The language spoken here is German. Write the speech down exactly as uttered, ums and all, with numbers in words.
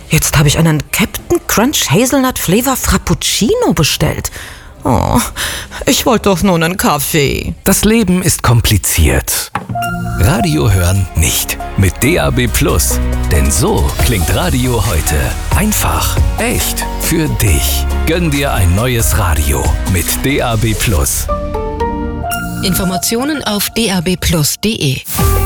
Jetzt habe ich einen Captain Crunch Hazelnut Flavor Frappuccino bestellt. Oh, ich wollte doch nur einen Kaffee. Das Leben ist kompliziert. Radio hören nicht. Mit D A B Plus. Denn so klingt Radio heute. Einfach, echt, für dich. Gönn dir ein neues Radio mit D A B Plus. Informationen auf d a b plus punkt d e.